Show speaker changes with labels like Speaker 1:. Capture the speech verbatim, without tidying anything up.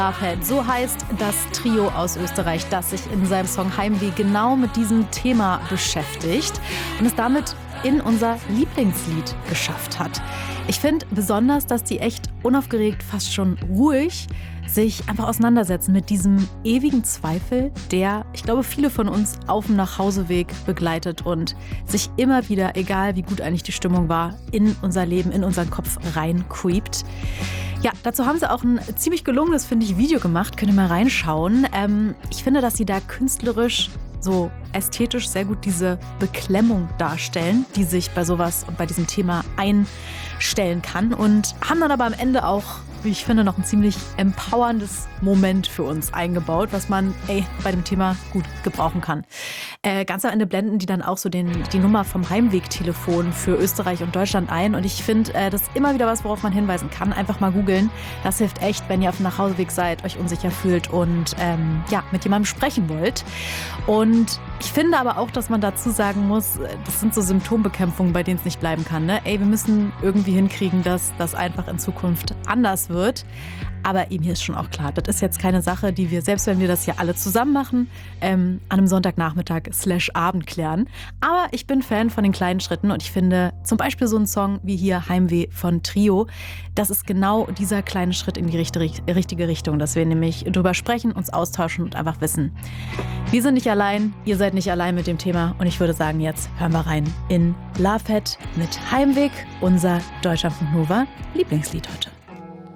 Speaker 1: Lovehead, so heißt das Trio aus Österreich, das sich in seinem Song Heimweh genau mit diesem Thema beschäftigt und es damit in unser Lieblingslied geschafft hat. Ich finde besonders, dass die echt unaufgeregt, fast schon ruhig sich einfach auseinandersetzen mit diesem ewigen Zweifel, der, ich glaube, viele von uns auf dem Nachhauseweg begleitet und sich immer wieder, egal wie gut eigentlich die Stimmung war, in unser Leben, in unseren Kopf rein creept. Ja, dazu haben sie auch ein ziemlich gelungenes, finde ich, Video gemacht. Könnt ihr mal reinschauen. Ähm, ich finde, dass sie da künstlerisch, so ästhetisch sehr gut diese Beklemmung darstellen, die sich bei sowas und bei diesem Thema einstellen kann. Und haben dann aber am Ende auch, wie ich finde, noch ein ziemlich empowerndes Moment für uns eingebaut, was man ey, bei dem Thema gut gebrauchen kann. Äh, ganz am Ende blenden die dann auch so den, die Nummer vom Heimwegtelefon für Österreich und Deutschland ein. Und ich finde, äh, das ist immer wieder was, worauf man hinweisen kann. Einfach mal googeln. Das hilft echt, wenn ihr auf dem Nachhauseweg seid, euch unsicher fühlt und ähm, ja, mit jemandem sprechen wollt. Und ich finde aber auch, dass man dazu sagen muss, das sind so Symptombekämpfungen, bei denen es nicht bleiben kann. Ne? Ey, wir müssen irgendwie hinkriegen, dass das einfach in Zukunft anders wird. Aber eben hier ist schon auch klar, das ist jetzt keine Sache, die wir, selbst wenn wir das hier alle zusammen machen, ähm, an einem Sonntagnachmittag slash Abend klären. Aber ich bin Fan von den kleinen Schritten und ich finde zum Beispiel so ein Song wie hier Heimweh von Trio, das ist genau dieser kleine Schritt in die richtige Richtung, dass wir nämlich drüber sprechen, uns austauschen und einfach wissen, wir sind nicht allein, ihr seid nicht allein mit dem Thema und ich würde sagen, jetzt hören wir rein in Lovehead mit Heimweg, unser Deutschlandfunk Nova Lieblingslied heute.